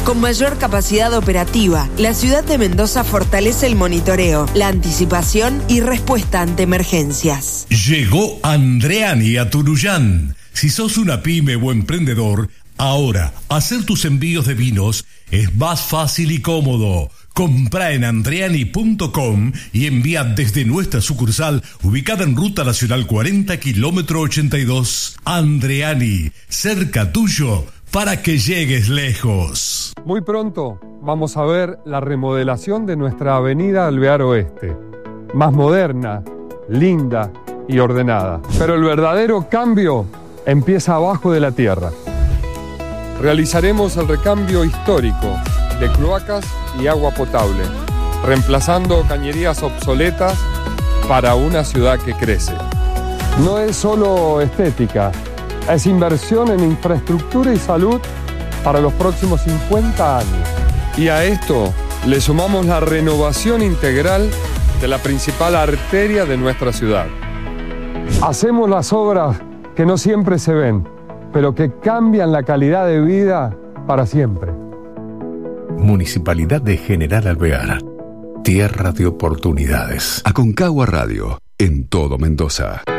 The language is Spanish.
Con mayor capacidad operativa, la ciudad de Mendoza fortalece el monitoreo, la anticipación y respuesta ante emergencias. Llegó Andreani a Tunuyán. Si sos una pyme o emprendedor, ahora hacer tus envíos de vinos es más fácil y cómodo. Comprá en andreani.com y envía desde nuestra sucursal ubicada en Ruta Nacional 40, kilómetro 82. Andreani, cerca tuyo para que llegues lejos. Muy pronto vamos a ver la remodelación de nuestra avenida Alvear Oeste. Más moderna, linda y ordenada. Pero el verdadero cambio empieza abajo de la tierra. Realizaremos el recambio histórico de cloacas y agua potable, reemplazando cañerías obsoletas para una ciudad que crece. No es solo estética, es inversión en infraestructura y salud para los próximos 50 años. Y a esto le sumamos la renovación integral de la principal arteria de nuestra ciudad. Hacemos las obras que no siempre se ven, pero que cambian la calidad de vida para siempre. Municipalidad de General Alvear. Tierra de oportunidades. Aconcagua Radio, en todo Mendoza.